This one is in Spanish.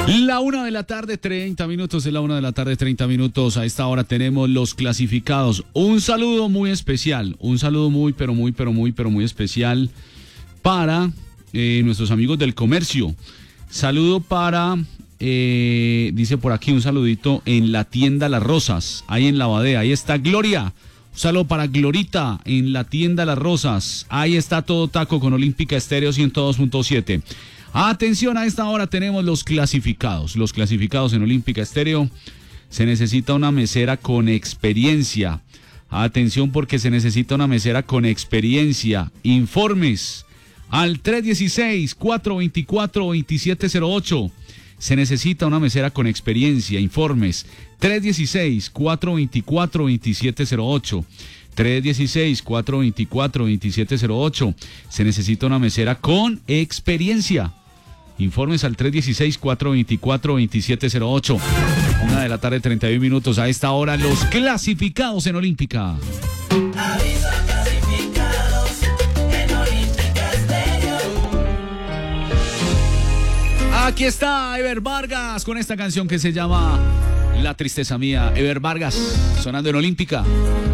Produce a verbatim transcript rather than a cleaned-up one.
La una de la tarde, treinta minutos, es la una de la tarde, treinta minutos. A esta hora tenemos los clasificados. Un saludo muy especial, un saludo muy, pero muy, pero muy, pero muy especial para eh, nuestros amigos del comercio. Saludo para, eh, dice por aquí, un saludito en la tienda Las Rosas, ahí en la Badea. Ahí está Gloria. Un saludo para Glorita en la tienda Las Rosas. Ahí está Todo Taco con Olímpica Estéreo ciento dos punto siete. Atención, a esta hora tenemos los clasificados. Los clasificados en Olímpica Estéreo. Se necesita una mesera con experiencia. Atención, porque se necesita una mesera con experiencia. Informes al tres uno seis, cuatro dos cuatro, dos siete cero ocho. Se necesita una mesera con experiencia. Informes tres uno seis, cuatro dos cuatro, dos siete cero ocho. tres uno seis, cuatro dos cuatro, dos siete cero ocho. Se necesita una mesera con experiencia. Informes al tres uno seis, cuatro dos cuatro, dos siete cero ocho. Una de la tarde, treinta y un minutos. A esta hora, los clasificados en Olímpica. Aviso clasificados en Olímpica Estéreo. Aquí está Ever Vargas con esta canción que se llama La Tristeza Mía. Ever Vargas, sonando en Olímpica.